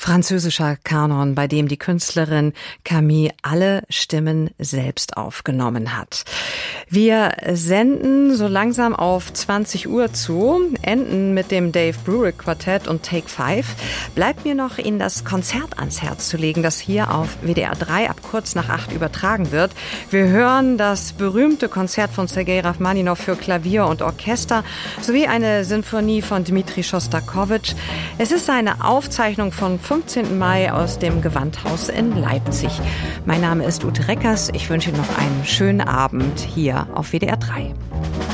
Französischer Kanon, bei dem die Künstlerin Camille alle Stimmen selbst aufgenommen hat. Wir senden so langsam auf 20 Uhr zu, enden mit dem Dave Brubeck Quartett und Take 5. Bleibt mir noch, Ihnen das Konzert ans Herz zu legen, das hier auf WDR 3 ab kurz nach 8 übertragen wird. Wir hören das berühmte Konzert von Sergei Rachmaninow für Klavier und Orchester sowie eine Sinfonie von Dmitri Schostakowitsch. Es ist eine Aufzeichnung von 15. Mai aus dem Gewandhaus in Leipzig. Mein Name ist Ute Reckers. Ich wünsche Ihnen noch einen schönen Abend hier auf WDR 3.